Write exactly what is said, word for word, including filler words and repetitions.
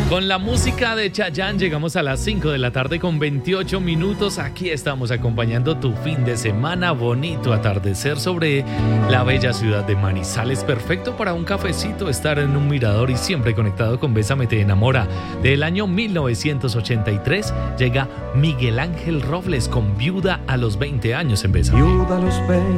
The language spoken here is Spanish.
Con la música de Chayanne llegamos a las cinco de la tarde con veintiocho minutos. Aquí estamos acompañando tu fin de semana. Bonito atardecer sobre la bella ciudad de Manizales. Perfecto para un cafecito, estar en un mirador y siempre conectado con Bésame te enamora. Del año mil novecientos ochenta y tres llega Miguel Ángel Robles con Viuda a los veinte años en Bésame. Viuda a los veinte